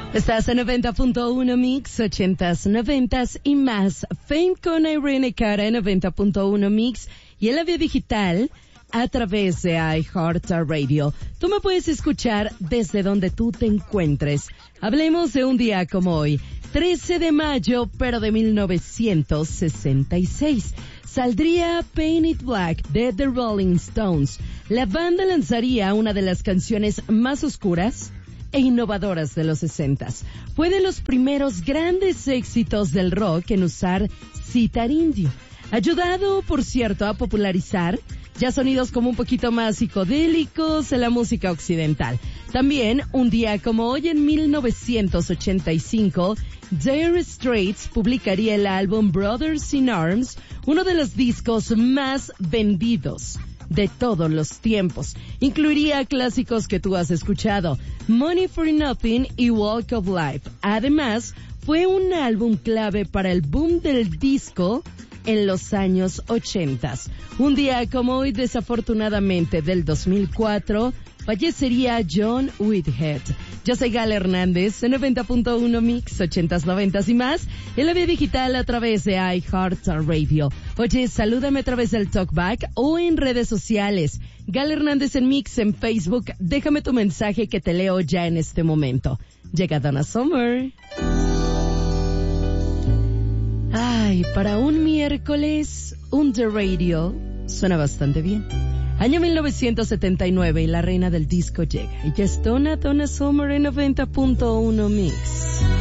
Estás en 90.1 Mix, 80s, 90s y más. Fame con Irene Cara en 90.1 Mix y en la vía digital a través de iHeartRadio. Tú me puedes escuchar desde donde tú te encuentres. Hablemos de un día como hoy, 13 de mayo, pero de 1966. Saldría Paint It Black de The Rolling Stones. La banda lanzaría una de las canciones más oscuras e innovadoras de los 60s. Fue de los primeros grandes éxitos del rock en usar sitar indio, ayudado, por cierto, a popularizar ya sonidos como un poquito más psicodélicos en la música occidental. También, un día como hoy en 1985, Dire Straits publicaría el álbum Brothers in Arms, uno de los discos más vendidos de todos los tiempos. Incluiría clásicos que tú has escuchado, Money for Nothing y Walk of Life. Además, fue un álbum clave para el boom del disco en los años 80. Un día como hoy, desafortunadamente, del 2004, fallecería John Whitehead. Yo soy Gala Hernández, en 90.1 Mix, 80s, 90s y más, en la vía digital a través de iHeartRadio. Oye, salúdame a través del Talkback o en redes sociales. Gala Hernández en Mix en Facebook. Déjame tu mensaje que te leo ya en este momento. Llega Donna Summer. Ay, para un miércoles, un The Radio suena bastante bien. Año 1979 y la reina del disco llega. Y ya es Donna Summer en 90.1 Mix.